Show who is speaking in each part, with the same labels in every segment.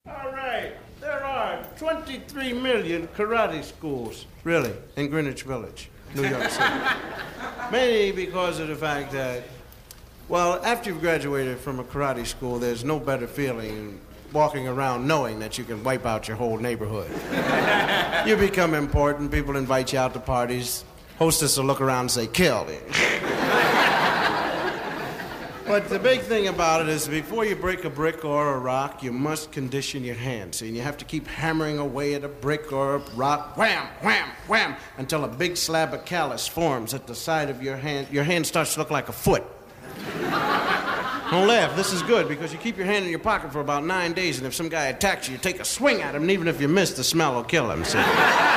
Speaker 1: All right. There are 23 million karate schools, really, in Greenwich Village, New York City. Mainly because of the fact that, well, after you've graduated from a karate school, there's no better feeling than walking around knowing that you can wipe out your whole neighborhood. You become important. People invite you out to parties. Hostess will look around and say, kill. But the big thing about it is before you break a brick or a rock, you must condition your hands. And you have to keep hammering away at a brick or a rock, wham, wham, wham, until a big slab of callus forms at the side of your hand. Your hand starts to look like a foot. Don't laugh, this is good, because you keep your hand in your pocket for about 9 days, and if some guy attacks you, you take a swing at him, and even if you miss, the smell will kill him, see?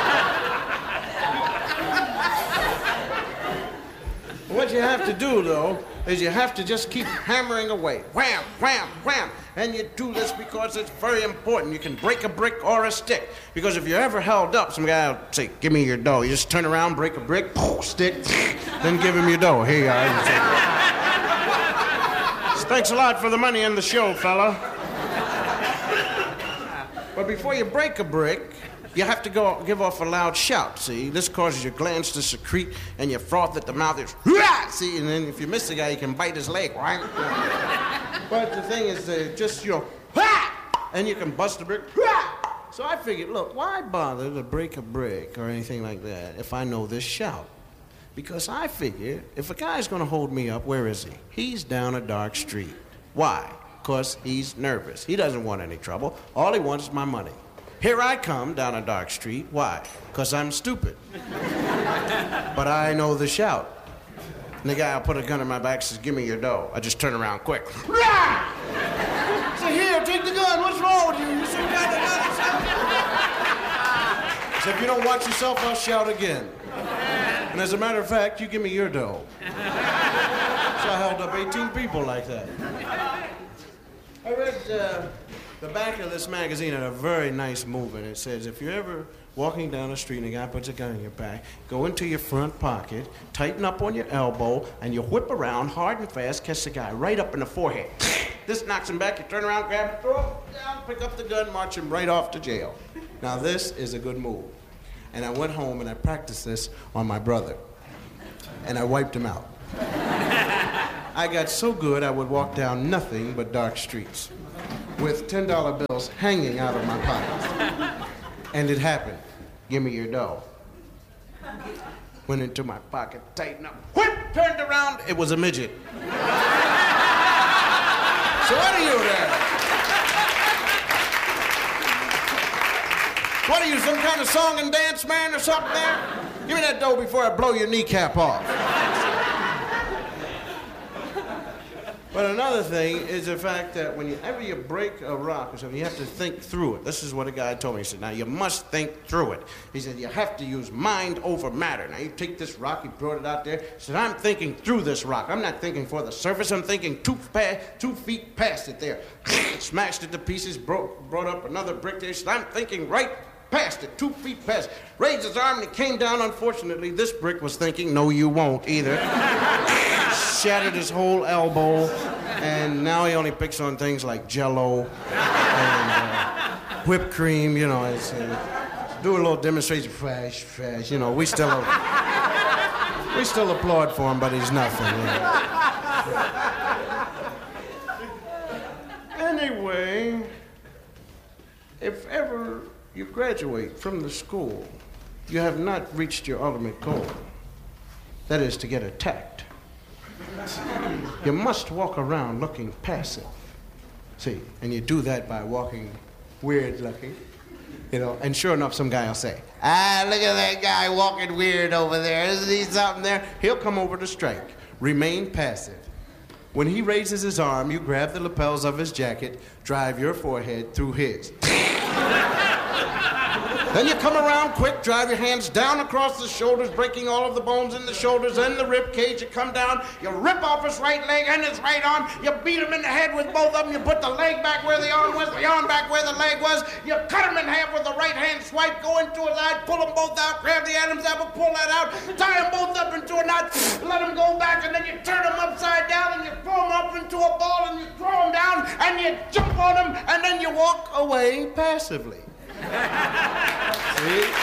Speaker 1: What you have to do, though, is you have to just keep hammering away. Wham, wham, wham. And you do this because it's very important. You can break a brick or a stick. Because if you're ever held up, some guy will say, give me your dough. You just turn around, break a brick, stick, then give him your dough. Here you are. Thanks a lot for the money and the show, fella. But before you break a brick, you have to go give off a loud shout, see? This causes your glands to secrete and you froth at the mouth. See? And then if you miss the guy, you can bite his leg, right? But the thing is, just, and you can bust a brick. So I figured, look, why bother to break a brick or anything like that if I know this shout? Because I figure if a guy's going to hold me up, where is he? He's down a dark street. Why? Because he's nervous. He doesn't want any trouble. All he wants is my money. Here I come down a dark street. Why? Because I'm stupid. But I know the shout. And the guy will put a gun in my back and says, give me your dough. I just turn around quick. Say, here, take the gun. What's wrong with you? You some guy that got it. So if you don't watch yourself, I'll shout again. And as a matter of fact, you give me your dough. So I held up 18 people like that. I read the back of this magazine had a very nice movement. It says, if you're ever walking down the street and a guy puts a gun in your back, go into your front pocket, tighten up on your elbow, and you whip around hard and fast, catch the guy right up in the forehead. This knocks him back, you turn around, grab him, throw him down, pick up the gun, march him right off to jail. Now this is a good move. And I went home and I practiced this on my brother. And I wiped him out. I got so good I would walk down nothing but dark streets with $10 bills hanging out of my pockets. And it happened. Give me your dough. Went into my pocket, tightened up, whip, turned around, it was a midget. So what are you there? What are you, some kind of song and dance man or something there? Give me that dough before I blow your kneecap off. But another thing is the fact that whenever you break a rock or something, you have to think through it. This is what a guy told me. He said, now you must think through it. He said, you have to use mind over matter. Now you take this rock, he brought it out there. He said, I'm thinking through this rock. I'm not thinking for the surface. I'm thinking 2 feet past it there. Smashed it to pieces, brought up another brick there. He said, I'm thinking right past it, 2 feet past it. Raised his arm and it came down. Unfortunately, this brick was thinking, no, you won't either. Shattered his whole elbow, and now he only picks on things like Jell-O and whipped cream, you know. Do a little demonstration, fresh, you know. We still applaud for him, but he's nothing. You know. Anyway, if ever you graduate from the school, you have not reached your ultimate goal. That is to get attacked. You must walk around looking passive. See, and you do that by walking weird looking, you know, and sure enough, some guy will say, look at that guy walking weird over there. Isn't he something there? He'll come over to strike. Remain passive. When he raises his arm, you grab the lapels of his jacket, drive your forehead through his. Then you come around quick, drive your hands down across the shoulders, breaking all of the bones in the shoulders and the rib cage. You come down, you rip off his right leg and his right arm. You beat him in the head with both of them. You put the leg back where the arm was, the arm back where the leg was. You cut him in half with the right hand swipe, go into his eye, pull them both out, grab the Adam's apple, pull that out, tie them both up into a knot, let them go back, and then you turn them upside down and you throw them up into a ball and you throw them down and you jump on them and then then you walk away passively. See?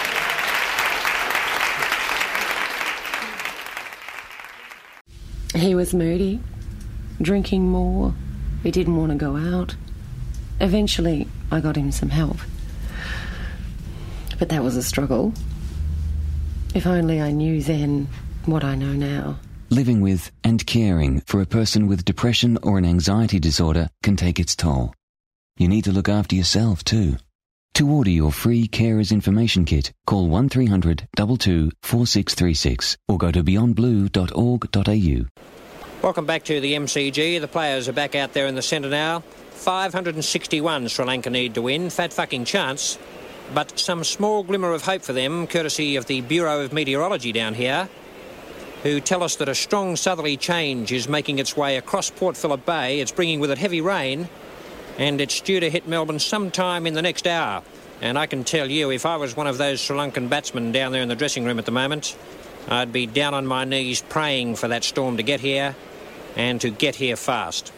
Speaker 2: He was moody, drinking more. He didn't want to go out. Eventually, I got him some help. But that was a struggle. If only I knew then what I know now.
Speaker 3: Living with and caring for a person with depression or an anxiety disorder can take its toll. You need to look after yourself too. To order your free Carers Information Kit, call 1300 22 4636 or go to beyondblue.org.au.
Speaker 4: Welcome back to the MCG. The players are back out there in the centre now. 561 Sri Lanka need to win. Fat fucking chance. But some small glimmer of hope for them, courtesy of the Bureau of Meteorology down here, who tell us that a strong southerly change is making its way across Port Phillip Bay. It's bringing with it heavy rain, and it's due to hit Melbourne sometime in the next hour. And I can tell you, if I was one of those Sri Lankan batsmen down there in the dressing room at the moment, I'd be down on my knees praying for that storm to get here, and to get here fast.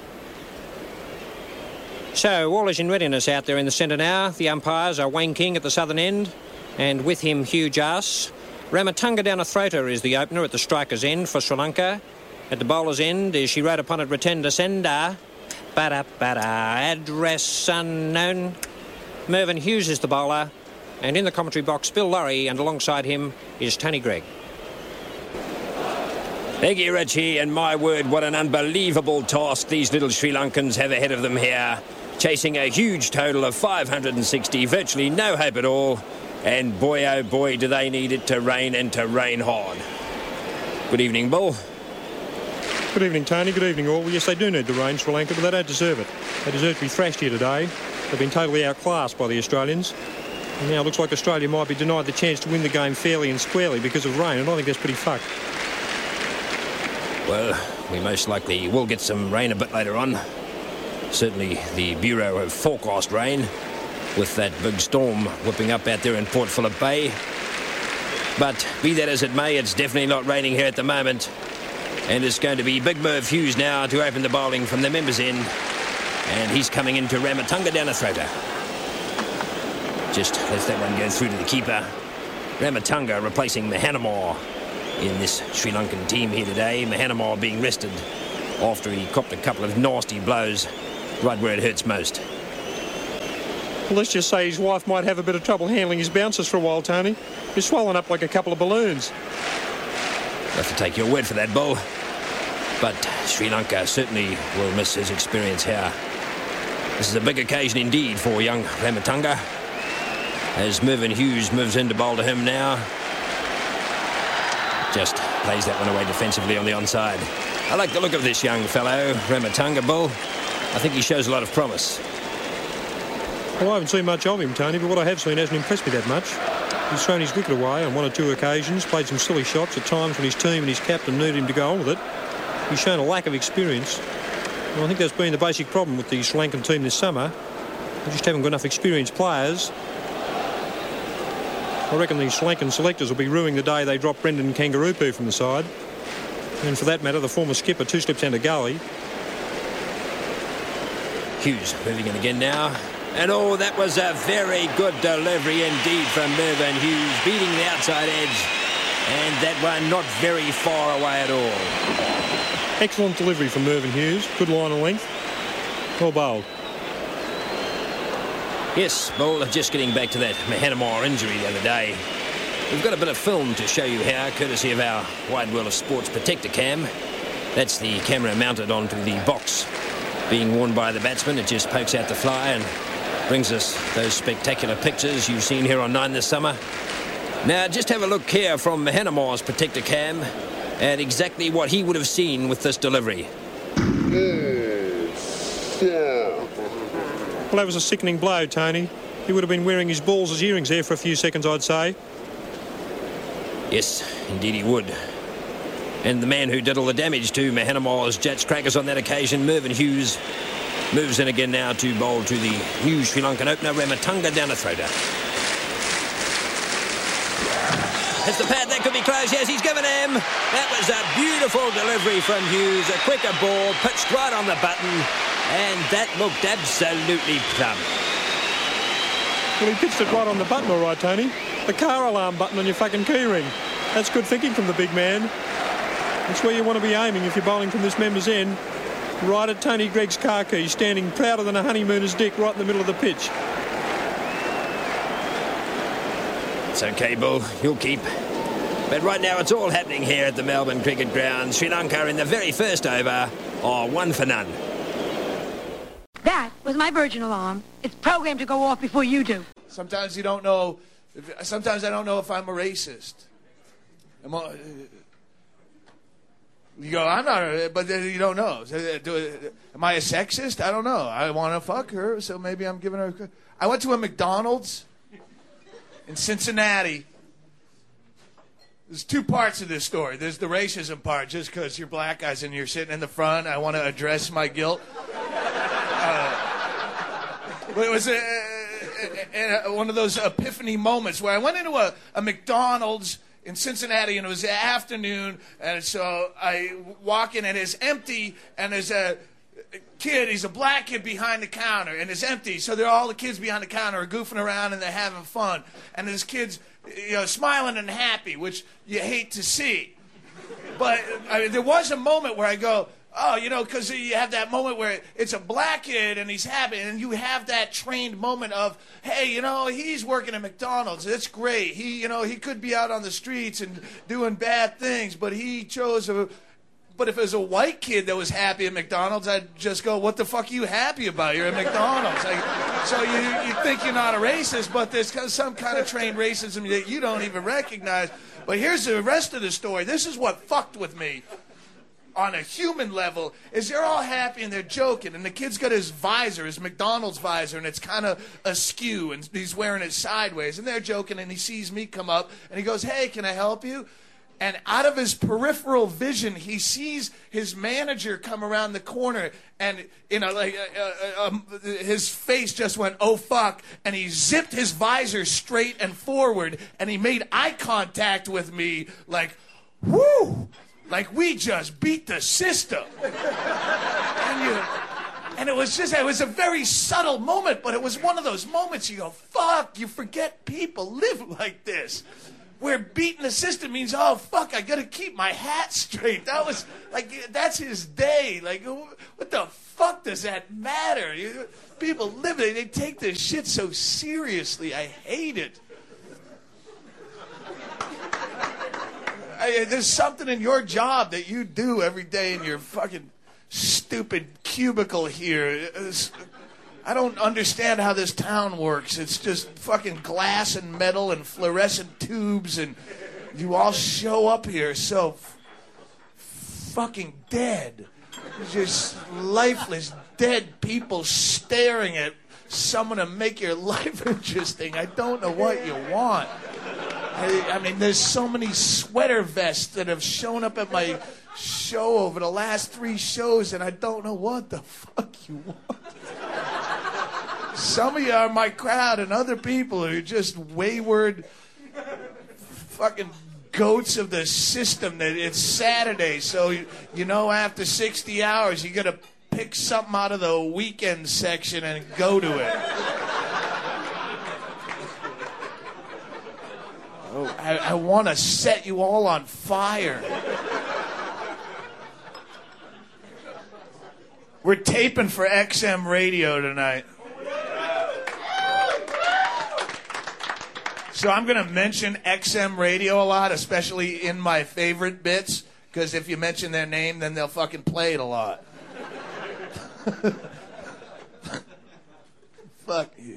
Speaker 4: So, all is in readiness out there in the centre now. The umpires are Wayne King at the southern end, and with him Hugh Jas. Ramatunga Danathrota is the opener at the striker's end for Sri Lanka. At the bowler's end is she rode upon it Ratenda Senda. Address unknown. Mervyn Hughes is the bowler, and in the commentary box Bill Lorry, and alongside him is Tony Greig.
Speaker 5: Thank you, Richie, and my word, what an unbelievable task these little Sri Lankans have ahead of them here. Chasing a huge total of 560, virtually no hope at all. And boy, oh boy, do they need it to rain, and to rain hard. Good evening, Bull.
Speaker 6: Good evening, Tony. Good evening, all. Well, yes, they do need the rain, Sri Lanka, but they don't deserve it. They deserve to be thrashed here today. They've been totally outclassed by the Australians. And now it looks like Australia might be denied the chance to win the game fairly and squarely because of rain, and I think that's pretty fucked.
Speaker 5: Well, we most likely will get some rain a bit later on. Certainly the Bureau have forecast rain with that big storm whipping up out there in Port Phillip Bay. But be that as it may, it's definitely not raining here at the moment. And it's going to be Big Merv Hughes now to open the bowling from the members' end. And he's coming into Ramatunga Danathrota. Just lets that one go through to the keeper. Ramatunga replacing Mahanamore in this Sri Lankan team here today. Mahanamore being rested after he copped a couple of nasty blows right where it hurts most.
Speaker 6: Well, let's just say his wife might have a bit of trouble handling his bouncers for a while, Tony. He's swollen up like a couple of balloons.
Speaker 5: I'll have to take your word for that, Bull. But Sri Lanka certainly will miss his experience here. This is a big occasion indeed for young Ramatunga, as Mervyn Hughes moves in to bowl to him now. Just plays that one away defensively on the onside. I like the look of this young fellow, Ramatunga, Bull. I think he shows a lot of promise.
Speaker 6: Well, I haven't seen much of him, Tony, but what I have seen hasn't impressed me that much. He's thrown his wicket away on one or two occasions, played some silly shots at times when his team and his captain needed him to go on with it. He's shown a lack of experience. And I think that's been the basic problem with the Sri Lankan team this summer. They just haven't got enough experienced players. I reckon the Sri Lankan selectors will be ruining the day they drop Brendan Kangaroopu from the side. And for that matter, the former skipper, two slips and a gully.
Speaker 5: Hughes moving in again now. And oh, that was a very good delivery indeed from Mervyn Hughes, beating the outside edge. And that one not very far away at all.
Speaker 6: Excellent delivery from Mervyn Hughes. Good line of length. Well bowled.
Speaker 5: Yes, Bull, just getting back to that Mahanamore injury the other day. We've got a bit of film to show you here, courtesy of our Wide World of Sports Protector Cam. That's the camera mounted onto the box being worn by the batsman. It just pokes out the fly and brings us those spectacular pictures you've seen here on 9 this summer. Now, just have a look here from Mahanamore's Protector Cam at exactly what he would have seen with this delivery.
Speaker 6: Well, that was a sickening blow, Tony. He would have been wearing his balls as earrings there for a few seconds, I'd say.
Speaker 5: Yes, indeed he would. And the man who did all the damage to Mahanamore's Jets crackers on that occasion, Mervyn Hughes, moves in again now to bowl to the new Sri Lankan opener, Ramatunga Danathrota. Has the pad, that could be close. Yes, he's given him. That was a beautiful delivery from Hughes. A quicker ball, pitched right on the button. And that looked absolutely plumb.
Speaker 6: Well, he pitched it right on the button, all right, Tony. The car alarm button on your fucking keyring. That's good thinking from the big man. That's where you want to be aiming if you're bowling from this member's end. Right at Tony Gregg's car key, standing prouder than a honeymooner's dick right in the middle of the pitch.
Speaker 5: It's okay, Bull. You'll keep. But right now it's all happening here at the Melbourne Cricket Ground. Sri Lanka in the very first over are 1 for none.
Speaker 7: That was my Virgin alarm. It's programmed to go off before you do.
Speaker 8: Sometimes you don't know. Sometimes I don't know if I'm a racist. You go, I'm not, but then you don't know. Am I a sexist? I don't know. I want to fuck her, so maybe I'm giving her. I went to a McDonald's in Cincinnati. There's 2 parts of this story. There's the racism part, just because you're black guys and you're sitting in the front. I want to address my guilt. But it was one of those epiphany moments where I went into a McDonald's in Cincinnati, and it was the afternoon, and so I walk in, and it's empty, and there's a kid, he's a black kid behind the counter, and it's empty, so all the kids behind the counter are goofing around, and they're having fun, and this kid's smiling and happy, which you hate to see. But there was a moment where I go, oh, because you have that moment where it's a black kid and he's happy, and you have that trained moment of, hey, he's working at McDonald's. It's great. He could be out on the streets and doing bad things, but he chose But if it was a white kid that was happy at McDonald's, I'd just go, what the fuck are you happy about? You're at McDonald's. So you think you're not a racist, but there's some kind of trained racism that you don't even recognize. But here's the rest of the story. This is what fucked with me. On a human level, is they're all happy and they're joking, and the kid's got his visor, his McDonald's visor, and it's kind of askew, and he's wearing it sideways, and they're joking, and he sees me come up, and he goes, hey, can I help you? And out of his peripheral vision, he sees his manager come around the corner, and his face just went, oh fuck, and he zipped his visor straight and forward, and he made eye contact with me like, whoo! Like we just beat the system. And it was a very subtle moment, but it was one of those moments you go, fuck, you forget people live like this. Where beating the system means, oh, fuck, I got to keep my hat straight. That was, that's his day. What the fuck does that matter? People live it. They take this shit so seriously. I hate it. There's something in your job that you do every day in your fucking stupid cubicle here. I don't understand how this town works. It's just fucking glass and metal and fluorescent tubes, and you all show up here so fucking dead. Just lifeless, dead people staring at someone to make your life interesting. I don't know what you want. I mean, there's so many sweater vests that have shown up at my show over the last 3 shows, and I don't know what the fuck you want. Some of you are my crowd, and other people are just wayward fucking goats of the system. That it's Saturday, so after 60 hours, you got to pick something out of the weekend section and go to it. Oh, I want to set you all on fire. We're taping for XM Radio tonight. So I'm going to mention XM Radio a lot, especially in my favorite bits, because if you mention their name, then they'll fucking play it a lot. Fuck you.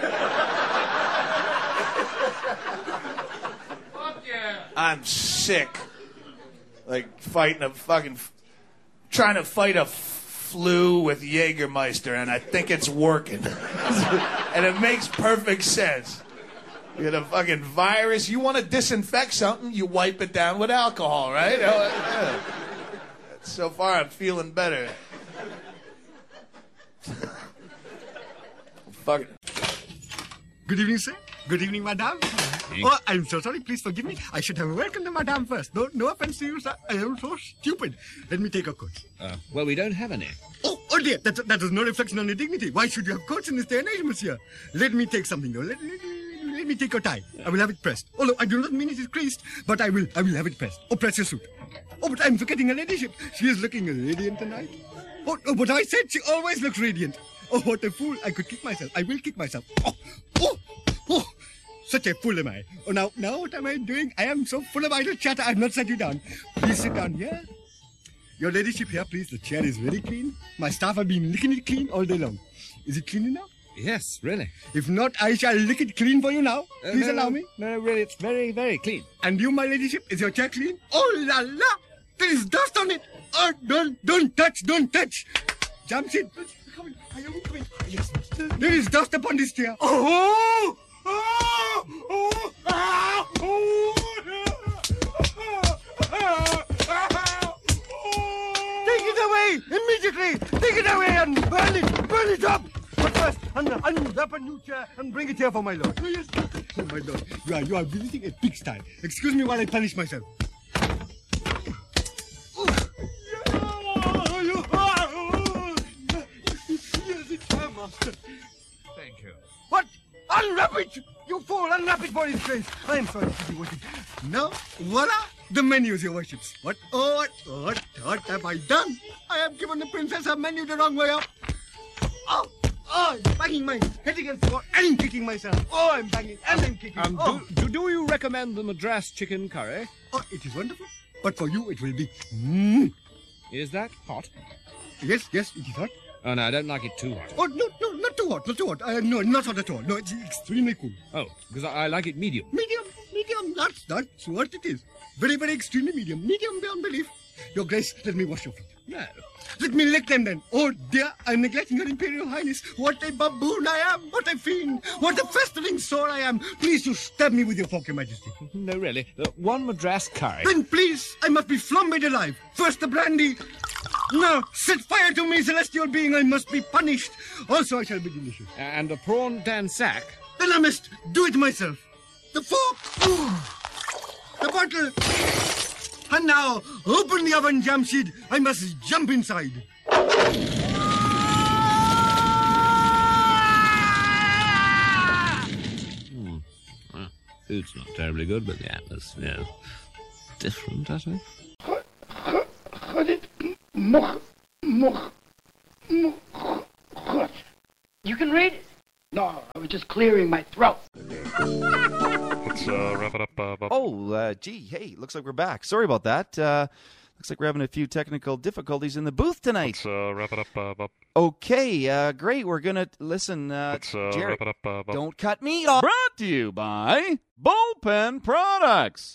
Speaker 8: I'm sick. Trying to fight a flu with Jägermeister, and I think it's working. And it makes perfect sense. You got a fucking virus. You want to disinfect something, you wipe it down with alcohol, right? Yeah. So far, I'm feeling better. Fuck it.
Speaker 9: Good evening, sir. Good evening, madame. Oh, I'm so sorry. Please forgive me. I should have welcomed the madame first. No offense to you, sir. I am so stupid. Let me take a coat.
Speaker 10: Well, we don't have any.
Speaker 9: Oh, Oh dear, that is no reflection on your dignity. Why should you have coats in this day and age, monsieur? Let me take something, though. Let me take your tie. I will have it pressed. Although I do not mean it is creased, but I will have it pressed. Oh, press your suit. Oh, but I'm forgetting her ladyship. She is looking radiant tonight. Oh, but I said she always looks radiant. Oh, what a fool. I could kick myself. I will kick myself. Oh. Such a fool am I. Oh, now what am I doing? I am so full of idle chatter. I have not set you down. Please sit down here. Your ladyship here, please. The chair is very clean. My staff have been licking it clean all day long. Is it clean enough?
Speaker 10: Yes, really.
Speaker 9: If not, I shall lick it clean for you now. Please allow me.
Speaker 10: No, really, it's very, very clean.
Speaker 9: And you, my ladyship, is your chair clean? Oh, la la! There is dust on it. Oh, don't touch. Jamshid, come in. Are you coming? Yes. There is dust upon this chair. Oh! Take it away immediately. Take it away and burn it up. But first, unwrap a new chair and bring it here for my lord. Oh, yes. Oh, my lord, you are visiting a pigsty. Excuse me while I punish myself.
Speaker 10: Thank you.
Speaker 9: What? Unwrap it! You fool! Unwrap it for his face! I am sorry, City Worship. Now, voila! The menus, your worships. What have I done? I have given the princess her menu the wrong way up. Oh, I'm banging my head against the wall and kicking myself. Oh, I'm banging and I'm kicking.
Speaker 10: Do you recommend the Madras chicken curry?
Speaker 9: Oh, it is wonderful. But for you, it will be...
Speaker 10: Is that hot?
Speaker 9: Yes, it is hot.
Speaker 10: Oh, no, I don't like it too hot.
Speaker 9: Oh, no, not too hot. No, not hot at all. No, it's extremely cool.
Speaker 10: Oh, because I like it medium.
Speaker 9: Medium. That's what it is. Very, very extremely medium. Medium beyond belief. Your Grace, let me wash your feet.
Speaker 10: No.
Speaker 9: Let me lick them then. Oh, dear, I'm neglecting your Imperial Highness. What a baboon I am. What a fiend. What a festering sore I am. Please to stab me with your fork, Your Majesty.
Speaker 10: No, really. One Madras curry.
Speaker 9: Then please, I must be flambéed alive. First the brandy. No, set fire to me, celestial being. I must be punished. Also, I shall be delicious.
Speaker 10: And a prawn dansack.
Speaker 9: Then I must do it myself. The fork. Ooh. The bottle. And now, open the oven, Jamshid. I must jump inside.
Speaker 10: Well, food's not terribly good, but the atmosphere is different, I think.
Speaker 11: You can read it? No, I was just clearing my throat.
Speaker 12: Let's wrap it up,
Speaker 13: gee, hey, looks like we're back. Sorry about that. Looks like we're having a few technical difficulties in the booth tonight.
Speaker 12: Let's wrap it up, Bob.
Speaker 13: Okay, great. We're going to listen.
Speaker 12: Let's
Speaker 13: Jerry,
Speaker 12: wrap it up, Bob.
Speaker 13: Don't cut me off. Brought to you by Bullpen Products.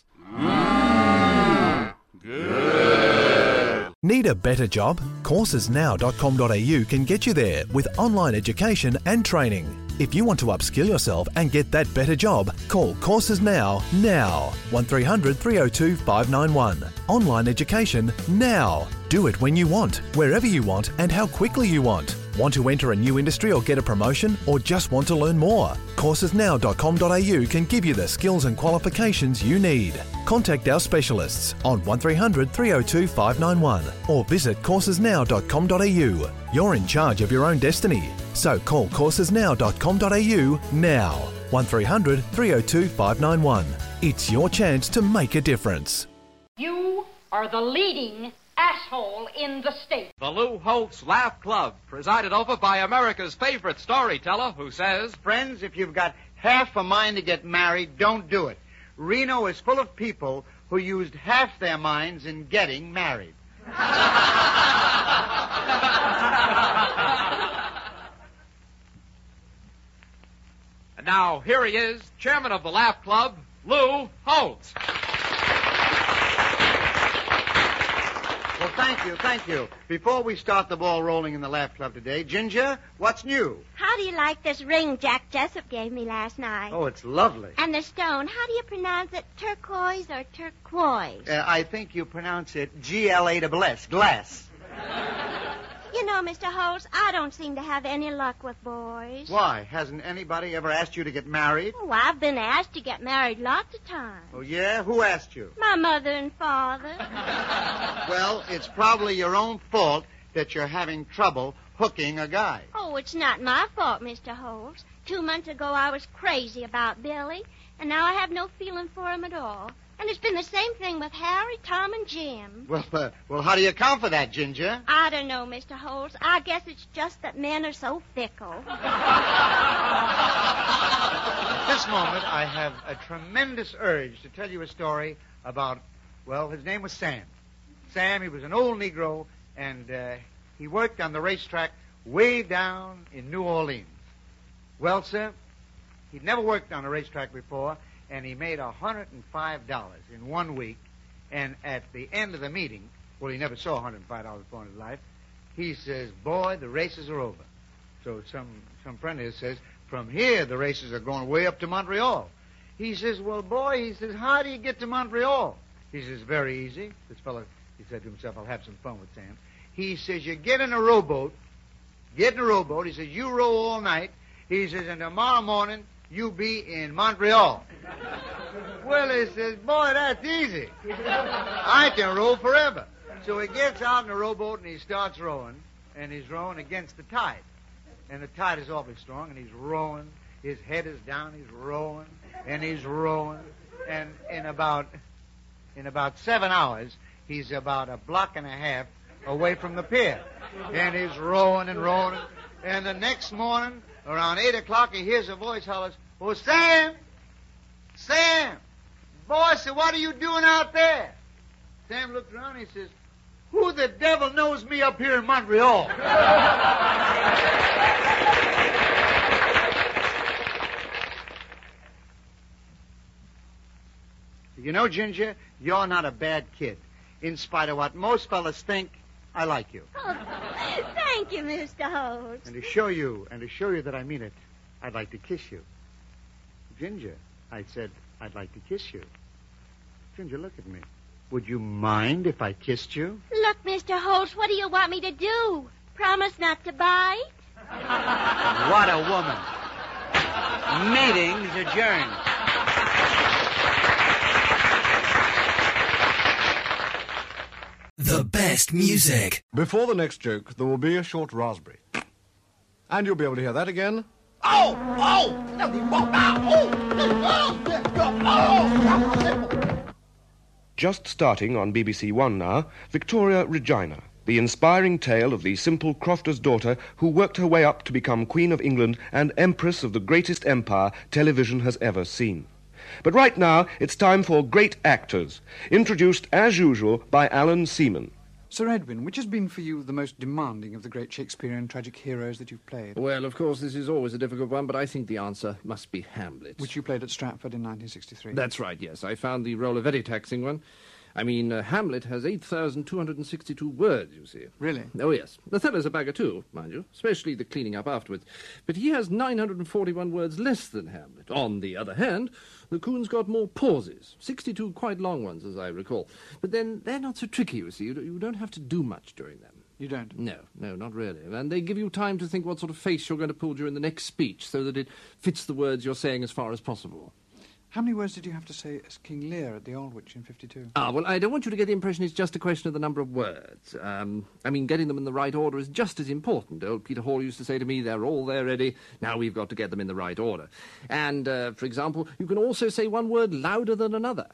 Speaker 14: Good. Need a better job? CoursesNow.com.au can get you there with online education and training. If you want to upskill yourself and get that better job, call Courses now. 1300 302 591. Online education now. Do it when you want, wherever you want, and how quickly you want. Want to enter a new industry or get a promotion, or just want to learn more? CoursesNow.com.au can give you the skills and qualifications you need. Contact our specialists on 1300 302 591 or visit coursesnow.com.au. You're in charge of your own destiny, so call coursesnow.com.au now. 1300 302 591. It's your chance to make a difference.
Speaker 15: You are the leading asshole in the state.
Speaker 16: The Lou Holtz Laugh Club, presided over by America's favorite storyteller, who says,
Speaker 17: friends, if you've got half a mind to get married, don't do it. Reno is full of people who used half their minds in getting married.
Speaker 16: And now, here he is, chairman of the Laugh Club, Lou Holtz.
Speaker 17: Well, thank you. Before we start the ball rolling in the Laugh Club today, Ginger, what's new?
Speaker 18: How do you like this ring Jack Jessup gave me last night?
Speaker 17: Oh, it's lovely.
Speaker 18: And the stone, how do you pronounce it, turquoise or turquoise?
Speaker 17: I think you pronounce it G-L-A-S-S, glass.
Speaker 18: You know, Mr. Holtz, I don't seem to have any luck with boys.
Speaker 17: Why? Hasn't anybody ever asked you to get married?
Speaker 18: Oh, I've been asked to get married lots of times.
Speaker 17: Oh, yeah? Who asked you?
Speaker 18: My mother and father.
Speaker 17: Well, it's probably your own fault that you're having trouble hooking a guy.
Speaker 18: Oh, it's not my fault, Mr. Holmes. 2 months ago, I was crazy about Billy, and now I have no feeling for him at all. And it's been the same thing with Harry, Tom, and Jim.
Speaker 17: Well, how do you account for that, Ginger?
Speaker 18: I don't know, Mr. Holmes. I guess it's just that men are so fickle.
Speaker 17: At this moment, I have a tremendous urge to tell you a story about, well, his name was Sam. Sam, he was an old Negro, and he worked on the racetrack way down in New Orleans. Well, sir, he'd never worked on a racetrack before, and he made $105 in 1 week. And at the end of the meeting, well, he never saw $105 before in his life, he says, boy, the races are over. So some friend of his says, from here, the races are going way up to Montreal. He says, well, boy, he says, how do you get to Montreal? He says, very easy. This fellow, he said to himself, I'll have some fun with Sam. He says, you get in a rowboat. He says, you row all night. He says, and tomorrow morning, you be in Montreal. Well, he says, boy, that's easy. I can row forever. So he gets out in the rowboat and he starts rowing, and he's rowing against the tide. And the tide is awfully strong, and he's rowing. His head is down, he's rowing, and he's rowing. And in about 7 hours, he's about a block and a half away from the pier. And he's rowing and rowing. And the next morning, around 8 o'clock, he hears a voice hollers, oh, Sam! Sam! Boy, so what are you doing out there? Sam looked around and he says, who the devil knows me up here in Montreal? You know, Ginger, you're not a bad kid. In spite of what most fellas think, I like you.
Speaker 18: Oh, thank you, Mr. Holmes.
Speaker 17: And to show you that I mean it, I'd like to kiss you. Ginger, I said I'd like to kiss you. Ginger, look at me. Would you mind if I kissed you?
Speaker 18: Look, Mr. Holmes, what do you want me to do? Promise not to bite?
Speaker 17: What a woman. Meeting's adjourned.
Speaker 19: The best music.
Speaker 20: Before the next joke, there will be a short raspberry. And you'll be able to hear that again.
Speaker 21: Just starting on BBC One now, Victoria Regina, the inspiring tale of the simple crofter's daughter who worked her way up to become Queen of England and Empress of the greatest empire television has ever seen. But right now, it's time for Great Actors, introduced as usual by Alan Seaman.
Speaker 22: Sir Edwin, which has been for you the most demanding of the great Shakespearean tragic heroes that you've played?
Speaker 5: Well, of course, this is always a difficult one, but I think the answer must be Hamlet.
Speaker 22: Which you played at Stratford in 1963.
Speaker 5: That's right, yes. I found the role a very taxing one. I mean, Hamlet has 8,262 words, you see.
Speaker 22: Really?
Speaker 5: Oh, yes. Othello's a bagger, too, mind you, especially the cleaning up afterwards. But he has 941 words less than Hamlet. On the other hand, the Coon's got more pauses, 62 quite long ones, as I recall. But then they're not so tricky, you see. You don't have to do much during them.
Speaker 22: You don't?
Speaker 5: No, not really. And they give you time to think what sort of face you're going to pull during the next speech so that it fits the words you're saying as far as possible.
Speaker 22: How many words did you have to say as King Lear at the Aldwych in 52?
Speaker 5: Well, I don't want you to get the impression it's just a question of the number of words. I mean, getting them in the right order is just as important. Old Peter Hall used to say to me, they're all there ready, now we've got to get them in the right order. And, for example, you can also say one word louder than another.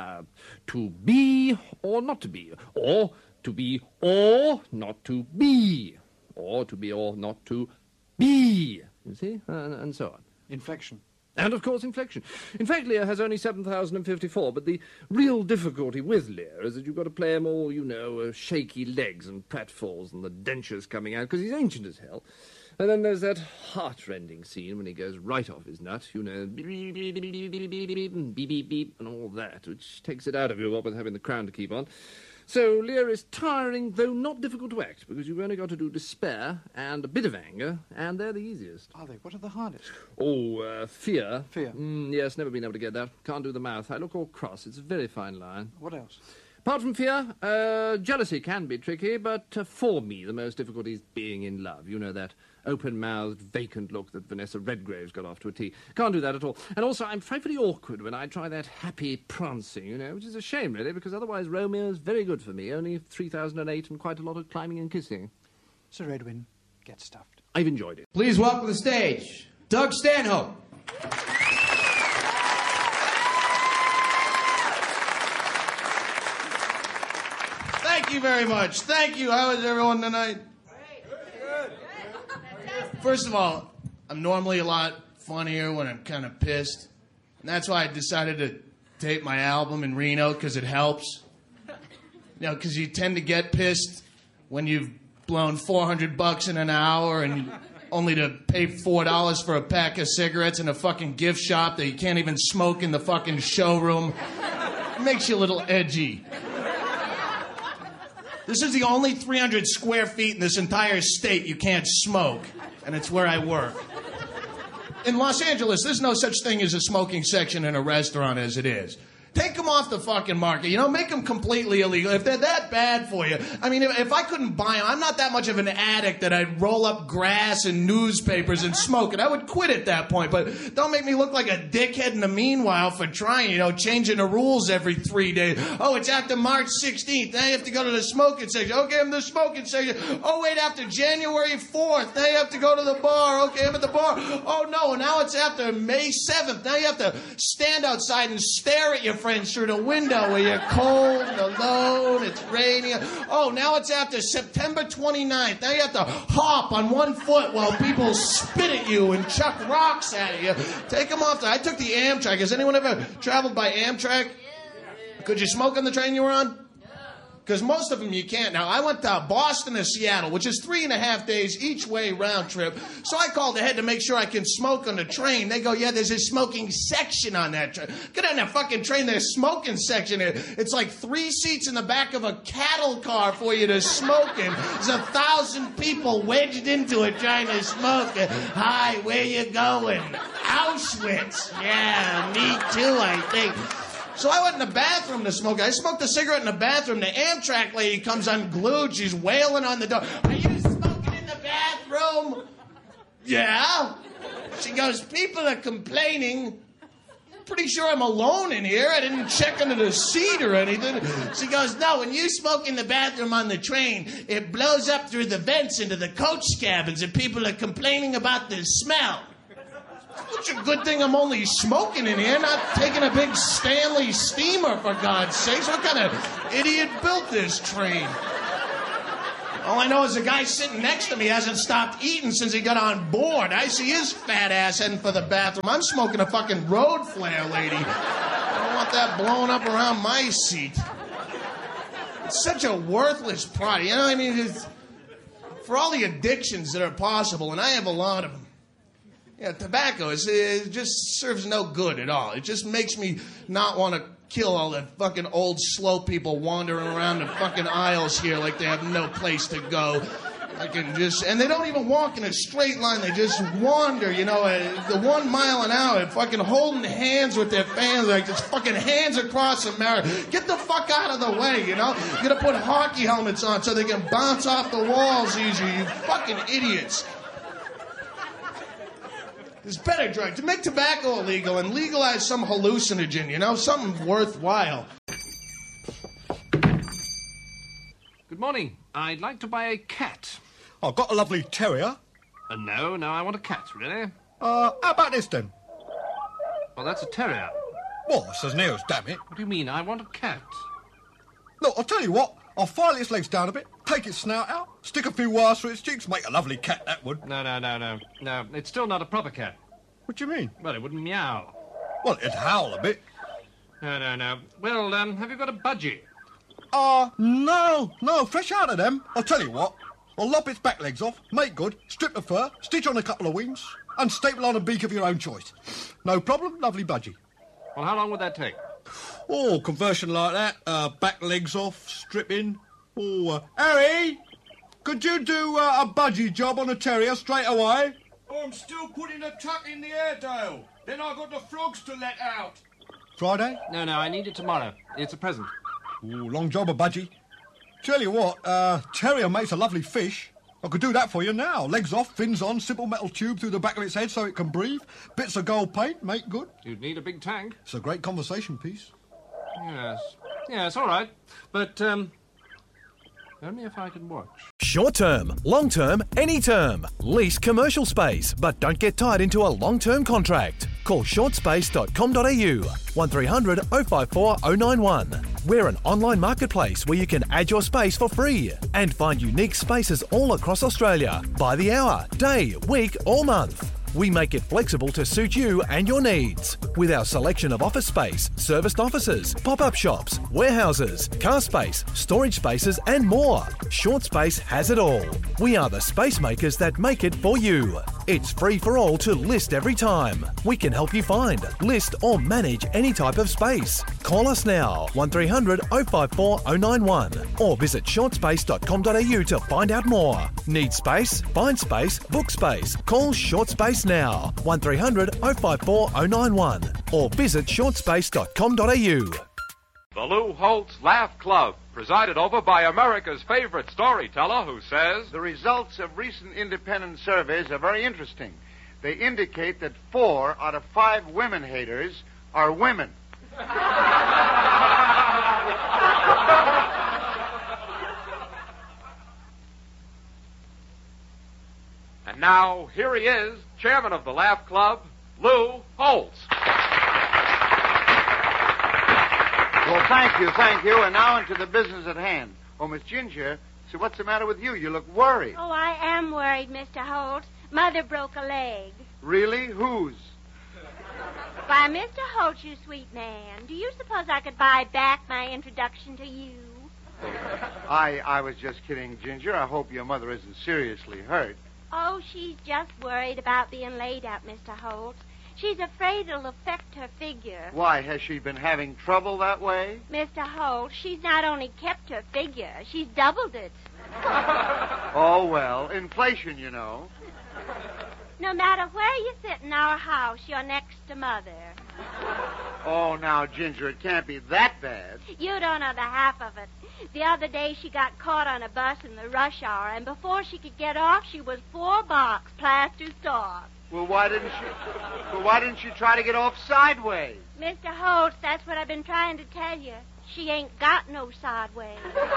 Speaker 5: To be or not to be. Or to be or not to be. Or to be or not to be. You see? And so on.
Speaker 22: Inflection.
Speaker 5: And, of course, inflection. In fact, Lear has only 7,054, but the real difficulty with Lear is that you've got to play him all, shaky legs and pratfalls and the dentures coming out, because he's ancient as hell. And then there's that heart-rending scene when he goes right off his nut, beep, beep, beep, beep, beep, beep, beep, beep, beep, and all that, which takes it out of you, what with having the crown to keep on. So Lear is tiring, though not difficult to act, because you've only got to do despair and a bit of anger, and they're the easiest.
Speaker 22: Are they? What are the hardest?
Speaker 5: Fear.
Speaker 22: Fear?
Speaker 5: Yes, never been able to get that. Can't do the mouth. I look all cross. It's a very fine line.
Speaker 22: What else?
Speaker 5: Apart from fear, jealousy can be tricky, but for me the most difficult is being in love. You know, that open-mouthed, vacant look that Vanessa Redgrave's got off to a T. Can't do that at all. And also, I'm frightfully awkward when I try that happy prancing, which is a shame, really, because otherwise Romeo's very good for me. Only 3008 and quite a lot of climbing and kissing.
Speaker 22: Sir Edwin, get stuffed.
Speaker 1: I've enjoyed it.
Speaker 19: Please welcome to the stage, Doug Stanhope. Thank you very much. Thank you. How is everyone tonight? First of all, I'm normally a lot funnier when I'm kind of pissed. And that's why I decided to tape my album in Reno, because it helps. You know, because you tend to get pissed when you've blown $400 in an hour and only to pay $4 for a pack of cigarettes in a fucking gift shop that you can't even smoke in the fucking showroom. It makes you a little edgy. This is the only 300 square feet in this entire state you can't smoke, and it's where I work. In Los Angeles, there's no such thing as a smoking section in a restaurant as it is. Take them off the fucking market, you know, make them completely illegal. If they're that bad for you, I mean, if I couldn't buy them, I'm not that much of an addict that I'd roll up grass and newspapers and smoke it. I would quit at that point, but don't make me look like a dickhead in the meanwhile for trying, you know, changing the rules every 3 days. Oh, it's after March 16th, now you have to go to the smoking section. Okay, I'm the smoking section. Oh, wait, after January 4th, now you have to go to the bar. Okay, I'm at the bar. Oh, no, now it's after May 7th. Now you have to stand outside and stare at your friends through the window where you're cold and alone, it's raining. Oh, now it's after September 29th. Now you have to hop on one foot while people spit at you and chuck rocks at you. Take them off. I took the Amtrak. Has anyone ever traveled by Amtrak? Could you smoke on the train you were on? Because most of them you can't. Now, I went to Boston to Seattle, which is 3.5 days each way round trip. So I called ahead to make sure I can smoke on the train. They go, yeah, there's a smoking section on that train. Get on that fucking train, there's a smoking section. It's like 3 seats in the back of a cattle car for you to smoke in. There's 1,000 people wedged into it trying to smoke. Hi, where you going? Auschwitz. Yeah, me too, I think. So I went in the bathroom to smoke. I smoked a cigarette in the bathroom. The Amtrak lady comes unglued. She's wailing on the door. Are you smoking in the bathroom? Yeah. She goes, people are complaining. Pretty sure I'm alone in here. I didn't check under the seat or anything. She goes, no, when you smoke in the bathroom on the train, it blows up through the vents into the coach cabins and people are complaining about the smell. It's a good thing I'm only smoking in here, not taking a big Stanley steamer, for God's sakes. What kind of idiot built this train? All I know is the guy sitting next to me hasn't stopped eating since he got on board. I see his fat ass heading for the bathroom. I'm smoking a fucking road flare, lady. I don't want that blowing up around my seat. It's such a worthless product. You know what I mean? For all the addictions that are possible, and I have a lot of them, yeah, tobacco it just serves no good at all. It just makes me not want to kill all the fucking old slow people wandering around the fucking aisles here like they have no place to go. And they don't even walk in a straight line. They just wander, you know, the 1 mile an hour, fucking holding hands with their fans, like just fucking hands across America. Get the fuck out of the way, you know? You gotta put hockey helmets on so they can bounce off the walls easier, you fucking idiots. There's better drugs. To make tobacco illegal and legalize some hallucinogen, you know, something worthwhile.
Speaker 1: Good morning. I'd like to buy a cat.
Speaker 9: I've got a lovely terrier.
Speaker 1: No, I want a cat, really.
Speaker 9: How about this then?
Speaker 1: Well, that's a terrier.
Speaker 9: What? It says nails, damn it.
Speaker 1: What do you mean? I want a cat.
Speaker 9: Look, I'll tell you what. I'll file its legs down a bit, take its snout out, stick a few wires through its cheeks, make a lovely cat, that would.
Speaker 1: No. It's still not a proper cat.
Speaker 9: What do you mean?
Speaker 1: Well, it wouldn't meow.
Speaker 9: Well, it'd howl a bit.
Speaker 1: No. Well, have you got a budgie?
Speaker 9: No, fresh out of them. I'll tell you what. I'll lop its back legs off, make good, strip the fur, stitch on a couple of wings, and staple on a beak of your own choice. No problem, lovely budgie.
Speaker 1: Well, how long would that take?
Speaker 9: Oh, conversion like that, back legs off, stripping. Oh, Harry, could you do a budgie job on a terrier straight away?
Speaker 23: Oh, I'm still putting the tuck in the Airedale. Then I've got the frogs to let out.
Speaker 9: Friday?
Speaker 1: No, I need it tomorrow. It's a present.
Speaker 9: Ooh, long job, a budgie. Tell you what, terrier makes a lovely fish. I could do that for you now. Legs off, fins on, simple metal tube through the back of its head so it can breathe. Bits of gold paint, make good.
Speaker 1: You'd need a big tank.
Speaker 9: It's a great conversation piece.
Speaker 1: Yes, all right. But, Only if I can watch.
Speaker 14: Short term, long term, any term. Lease commercial space, but don't get tied into a long-term contract. Call shortspace.com.au 1300 054 091. We're an online marketplace where you can add your space for free and find unique spaces all across Australia by the hour, day, week or month. We make it flexible to suit you and your needs. With our selection of office space, serviced offices, pop-up shops, warehouses, car space, storage spaces and more. Short Space has it all. We are the space makers that make it for you. It's free for all to list every time. We can help you find, list or manage any type of space. Call us now, 1300 054 091 or visit shortspace.com.au to find out more. Need space? Find space, book space. Call Short Space now, 1300 054 091 or visit shortspace.com.au.
Speaker 16: The Lou Holtz Laugh Club, presided over by America's favorite storyteller who says,
Speaker 17: The results of recent independent surveys are very interesting. They indicate that 4 out of 5 women haters are women.
Speaker 16: And now, here he is, chairman of the Laugh Club, Lou Holtz.
Speaker 17: Well, thank you. And now into the business at hand. Oh, Miss Ginger, so what's the matter with you? You look worried.
Speaker 18: Oh, I am worried, Mr. Holt. Mother broke a leg.
Speaker 17: Really? Whose?
Speaker 18: Why, Mr. Holt, you sweet man, do you suppose I could buy back my introduction to you?
Speaker 17: I was just kidding, Ginger. I hope your mother isn't seriously hurt.
Speaker 18: Oh, she's just worried about being laid up, Mr. Holt. She's afraid it'll affect her figure.
Speaker 17: Why, has she been having trouble that way?
Speaker 18: Mr. Holt, she's not only kept her figure, she's doubled it.
Speaker 17: Oh, well, inflation, you know.
Speaker 18: No matter where you sit in our house, you're next to Mother.
Speaker 17: Oh, now, Ginger, it can't be that bad.
Speaker 18: You don't know the half of it. The other day she got caught on a bus in the rush hour, and before she could get off, she was 4 blocks plaster starved.
Speaker 17: Well, why didn't she try to get off sideways?
Speaker 18: Mr. Holt, that's what I've been trying to tell you. She ain't got no sideways.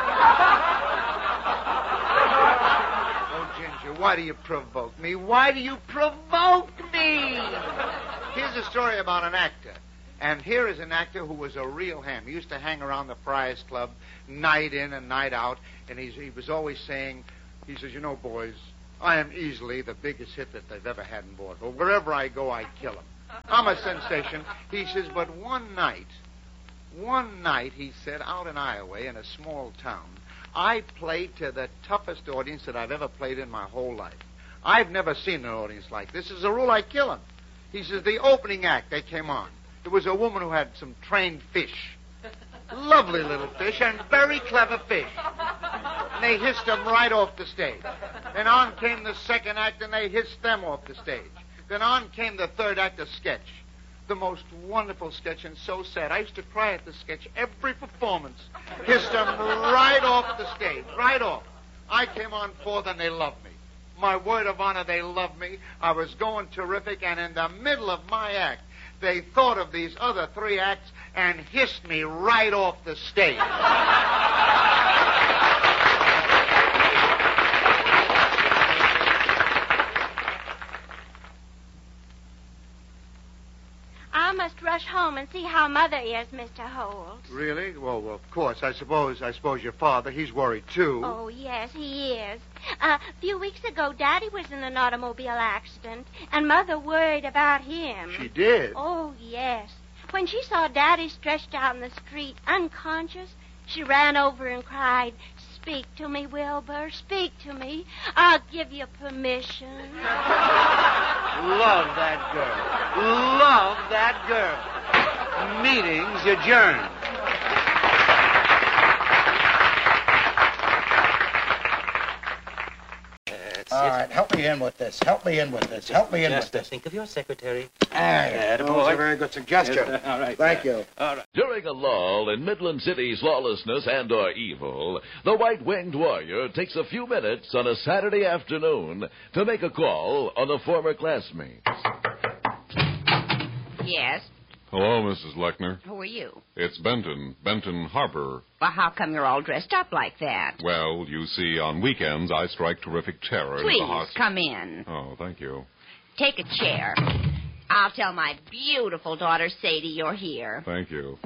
Speaker 17: Oh, Ginger, why do you provoke me? Why do you provoke me? Here's a story about an actor. And here is an actor who was a real ham. He used to hang around the Friars Club night in and night out. And he was always saying, he says, you know, boys, I am easily the biggest hit that they've ever had in vaudeville. Wherever I go, I kill him. I'm a sensation. He says, but one night, he said, out in Iowa, in a small town, I played to the toughest audience that I've ever played in my whole life. I've never seen an audience like this. As a rule, I kill him. He says, the opening act, they came on. There was a woman who had some trained fish. Lovely little fish and very clever fish. And they hissed them right off the stage. Then on came the second act and they hissed them off the stage. Then on came the third act, a sketch. The most wonderful sketch and so sad. I used to cry at the sketch every performance. Hissed them right off the stage, right off. I came on fourth and they loved me. My word of honor, they loved me. I was going terrific, and in the middle of my act, they thought of these other 3 acts and hissed me right off the stage.
Speaker 18: I must rush home and see how Mother is, Mr. Holt.
Speaker 17: Really? Well, of course. I suppose your father, he's worried, too.
Speaker 18: Oh, yes, he is. A few weeks ago, Daddy was in an automobile accident, and Mother worried about him.
Speaker 17: She did?
Speaker 18: Oh, yes. When she saw Daddy stretched out in the street, unconscious, she ran over and cried, "Speak to me, Wilbur. Speak to me. I'll give you permission."
Speaker 17: Love that girl. Love that girl. Meetings adjourned.
Speaker 2: All right, help me in with this. Help me in with this.
Speaker 3: Think of your secretary.
Speaker 2: That was a very good suggestion.
Speaker 3: All right.
Speaker 2: Thank you.
Speaker 3: All right.
Speaker 4: During a lull in Midland City's lawlessness and or evil, the White-Winged Warrior takes a few minutes on a Saturday afternoon to make a call on a former classmate.
Speaker 24: Yes.
Speaker 6: Hello, Mrs. Lechner.
Speaker 7: Who are you?
Speaker 6: It's Benton Harbor.
Speaker 7: Well, how come you're all dressed up like that?
Speaker 6: Well, you see, on weekends I strike terrific terror
Speaker 7: Please,
Speaker 6: in the heart.
Speaker 7: come in.
Speaker 6: Oh, thank you.
Speaker 7: Take a chair. I'll tell my beautiful daughter, Sadie, you're here.
Speaker 6: Thank you.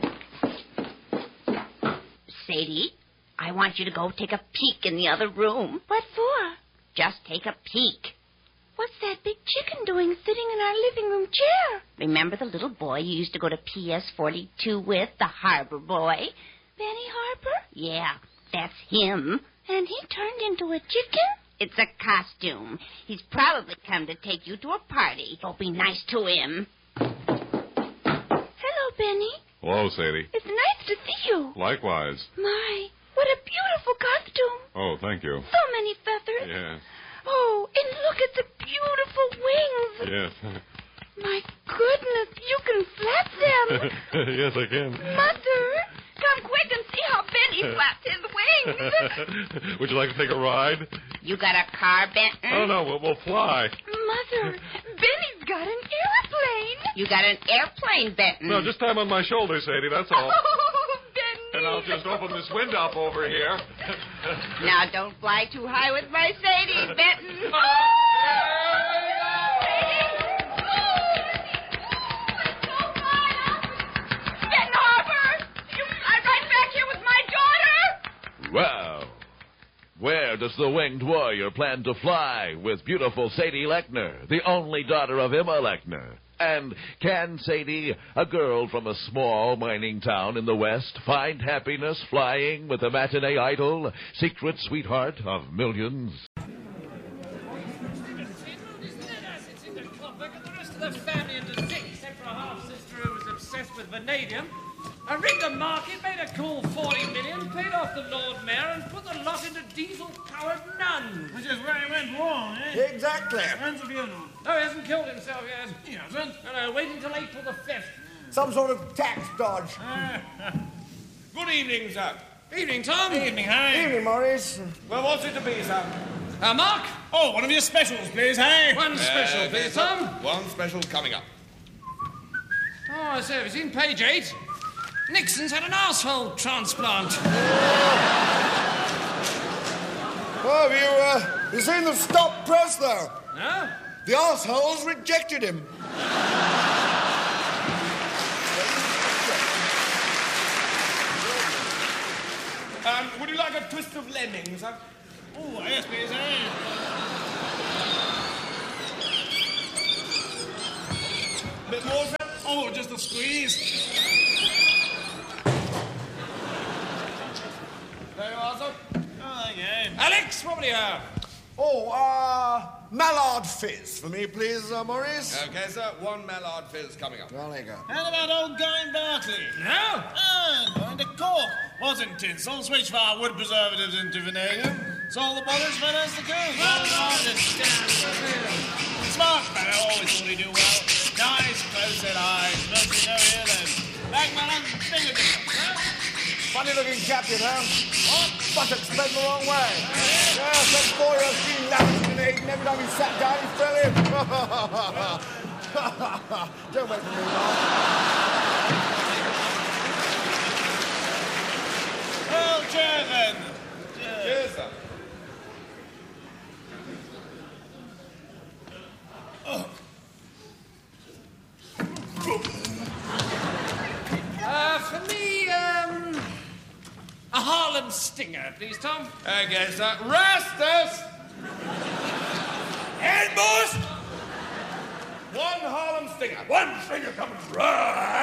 Speaker 7: Sadie, I want you to go take a peek in the other room.
Speaker 18: What for?
Speaker 7: Just take a peek.
Speaker 18: What's that big chicken doing sitting in our living room chair?
Speaker 7: Remember the little boy you used to go to PS-42 with, the Harbor boy?
Speaker 18: Benny Harper?
Speaker 7: Yeah, that's him.
Speaker 18: And he turned into a chicken?
Speaker 7: It's a costume. He's probably come to take you to a party. Don't be nice to him.
Speaker 18: Hello, Benny.
Speaker 6: Hello, Sadie.
Speaker 18: It's nice to see you.
Speaker 6: Likewise.
Speaker 18: My, what a beautiful costume.
Speaker 6: Oh, thank you.
Speaker 18: So many feathers.
Speaker 6: Yes.
Speaker 18: Oh, and look at the beautiful wings.
Speaker 6: Yes.
Speaker 18: My goodness, you can flap them.
Speaker 6: Yes, I can.
Speaker 18: Mother, come quick and see how Benny flaps his wings.
Speaker 6: Would you like to take a ride?
Speaker 7: You got a car, Benton?
Speaker 6: Oh, no, we'll fly.
Speaker 18: Mother, Benny's got an airplane.
Speaker 7: You got an airplane, Benton.
Speaker 6: No, just time on my shoulder, Sadie, that's all.
Speaker 18: Oh, Benny.
Speaker 6: And I'll just open this window up over here.
Speaker 7: Now, don't fly too high with my Sadie, Benton.
Speaker 18: Benton Harper, you fly right back here with my daughter.
Speaker 4: Well, where does the winged warrior plan to fly with beautiful Sadie Lechner, the only daughter of Emma Lechner? And can Sadie, a girl from a small mining town in the West, find happiness flying with a matinee idol, secret sweetheart of millions?
Speaker 8: The family and the six, except for a half-sister who was obsessed with vanadium. I rigged a market, made a cool 40 million, paid off the Lord Mayor, and put the lot into diesel-powered nuns.
Speaker 23: Which is where he went wrong, eh?
Speaker 8: Exactly.
Speaker 23: When's the funeral?
Speaker 8: No, he hasn't killed himself yet.
Speaker 23: He hasn't?
Speaker 8: No, wait until April the 5th.
Speaker 23: Some sort of tax dodge. Good evening, sir.
Speaker 8: Evening, Tom.
Speaker 23: Evening, Harry. Evening, Maurice. Well, what's it to be, sir?
Speaker 8: Mark?
Speaker 23: Oh, one of your specials, please, Harry.
Speaker 8: One special, please, Tom.
Speaker 23: One special coming up.
Speaker 8: Oh, I say, have you seen page 8? Nixon's had an asshole transplant.
Speaker 23: Oh, have you seen the stop press, though?
Speaker 8: No?
Speaker 23: The arseholes rejected him. Would you like a twist of lemon, sir? Oh, yes, please, Bit more, sir? Oh, just a squeeze. There you are, sir.
Speaker 8: Oh, thank you. Alex, what will you have?
Speaker 23: Oh, Mallard Fizz for me, please, Maurice.
Speaker 24: Okay, sir. One Mallard Fizz coming up.
Speaker 23: Well, there you go.
Speaker 8: How about old Guy Barkley? No? Oh, going to Cork. Wasn't tinsel. Switched our wood preservatives into vanadium. Saw the bothers fed us the coast. Smart fellow, always thought he'd do well. Nice, close-set eyes. Mostly no earlobes. Black man, fingertips.
Speaker 23: Funny-looking captain, huh? What? Buttocks bent the wrong way. Yes, that boy has been laminated, and every time he sat down, he fell in. Don't make me laugh.
Speaker 8: Well, cheers, then.
Speaker 24: Cheers, sir.
Speaker 8: For me, a Harlem Stinger, please, Tom.
Speaker 24: Okay, sir. Rastus! And boss! One Harlem Stinger. One Stinger coming right